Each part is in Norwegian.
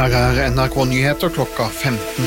Her NRK Nyheter klokka 15.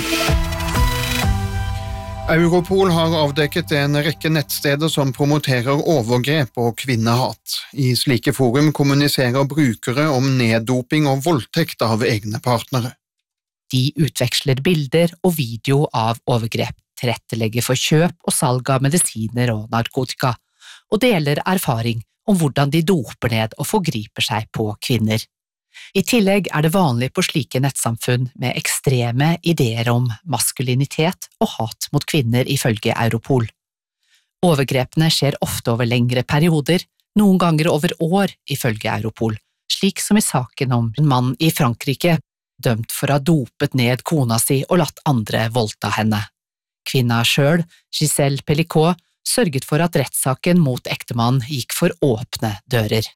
Europol har avdekket en rekke nettsteder som promoterer overgrep og kvinnehat. I slike forum kommuniserer brukere om neddoping og voldtekt av egne partnere. De utveksler bilder og video av overgrep, tilrettelegger for kjøp og salg av medisiner og narkotika, og deler erfaring om hvordan de doper ned og forgriper seg på kvinner. I tillegg det vanlig på slike nettsamfunn med ekstreme ideer om maskulinitet og hat mot kvinner ifølge Europol. Overgrepene skjer ofte over lengre perioder, noen ganger over år ifølge Europol, slik som i saken om en mann i Frankrike, dømt for å ha dopet ned kona si og latt andre voldta henne. Kvinna selv, Giselle Pellicot, sørget for at rettssaken mot ektemann gikk for åpne dører.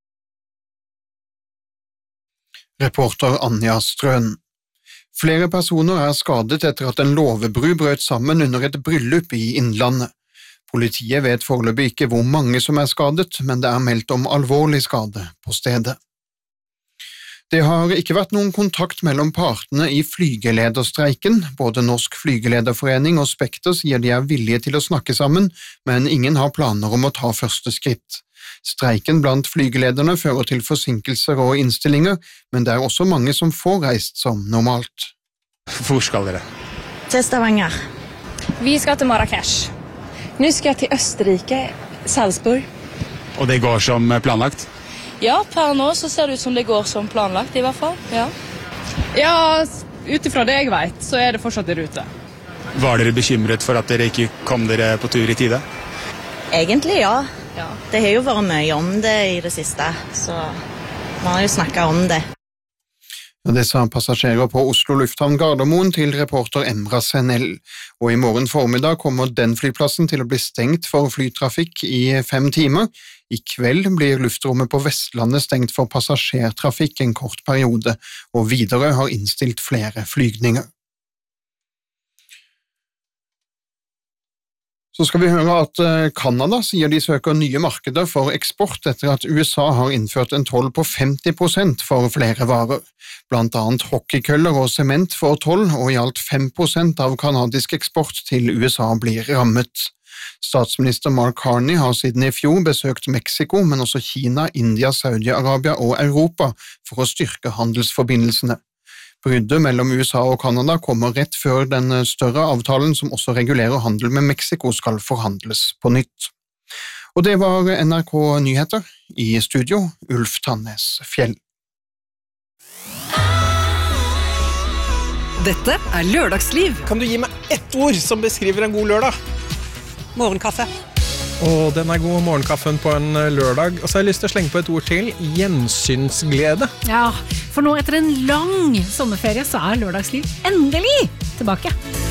Reporter Anja Strøn. Flere personer skadet etter at en låvebru brøt sammen under et bryllup i Innlandet. Politiet vet foreløpig ikke hvor mange som skadet, men det meldt om alvorlig skade på stedet. Det har ikke vært noen kontakt mellom partene i flygelederstreiken. Både Norsk Flygelederforening og Spekter sier de villige til å snakke sammen, men ingen har planer om å ta første skritt. Streiken blant flygelederne fører til forsinkelser og innstillinger, men det også mange som får reist som normalt. Hvor skal dere? Til Stavanger. Vi skal til Marrakesh. Nå skal jeg til Østerrike, Salzburg. Og det går som planlagt? Ja, per nå så ser det ut som det går som planlagt i hvert fall. Ja, utifra det jeg vet, så det fortsatt i rute. Var dere bekymret for at dere ikke kom dere på tur i tide? Egentlig ja. Det har jo vært mye om det i det siste, så man har jo snakket om det. Det sa passasjerer på Oslo Lufthavn Gardermoen til reporter Emra Senell, og i morgen formiddag kommer den flyplassen til å bli stengt for flytrafikk i 5 timer. I kveld blir luftrommet på Vestlandet stengt for passasjertrafikk en kort periode, og Widerøe har innstilt flere flygninger. Så skal vi høre at Kanada sier de søker nye markeder for eksport etter at USA har innført en toll på 50% for flere varer. Blant annet hockeykøller og sement får toll, og i alt 5% av kanadisk eksport til USA blir rammet. Statsminister Mark Carney har siden i fjor besøkt Mexico, men også Kina, India, Saudi-Arabia og Europa for å styrke handelsforbindelsene. Bruddet mellom USA og Kanada kommer rett før den større avtalen som også regulerer handel med Mexico skal forhandles på nytt. Og det var NRK Nyheter. I studio, Ulf Tannes Fjell. Dette Lørdagsliv. Kan du gi meg ett ord som beskriver en god lørdag? Morgenkaffe. Og den god morgenkaffen på en lørdag. Og så har jeg lyst til å slenge på et ord til. Gjensynsglede. Ja, for nå etter en lang sommerferie så Lørdagsliv endelig tilbake.